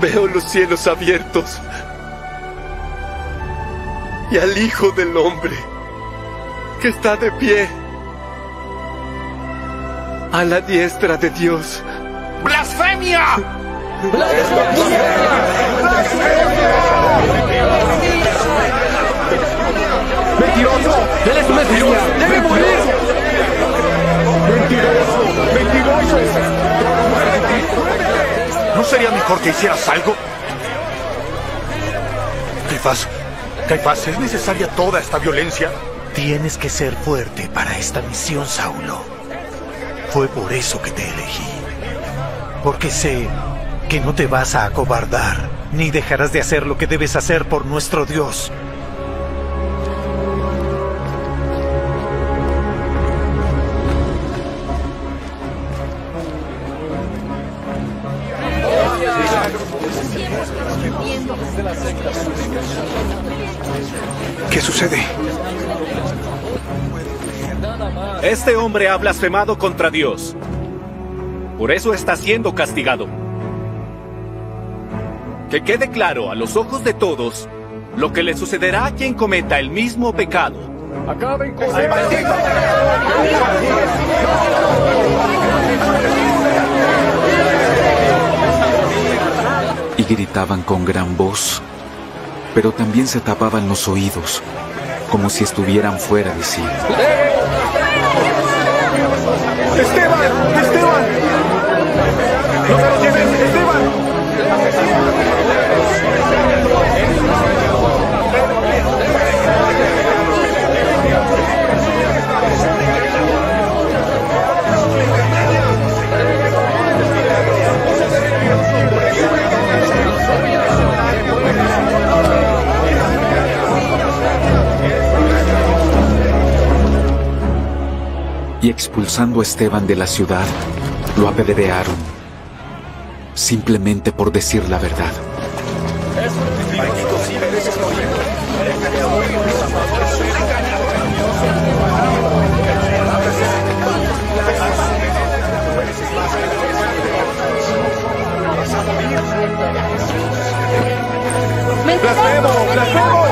Veo los cielos abiertos y al Hijo del Hombre que está de pie a la diestra de Dios. ¡Blasfemia! ¡Mentiroso! ¡Él es un mentiroso! ¡Debe morir! ¡Mentiroso! ¡Mentiroso! ¿No sería mejor que hicieras algo? Caifás, ¿es necesaria toda esta violencia? Tienes que ser fuerte para esta misión, Saulo. Fue por eso que te elegí. Porque sé que no te vas a acobardar, ni dejarás de hacer lo que debes hacer por nuestro Dios. ¿Qué sucede? Este hombre ha blasfemado contra Dios. Por eso está siendo castigado. Que quede claro a los ojos de todos lo que le sucederá a quien cometa el mismo pecado. ¡Acaben con él! Y gritaban con gran voz, pero también se tapaban los oídos, como si estuvieran fuera de sí. ¡Esteban! ¡Esteban! ¡No me lo lleves! ¡Esteban! Y expulsando a Esteban de la ciudad, lo apedrearon, simplemente por decir la verdad. ¡Blasfemo! ¡Blasfemo!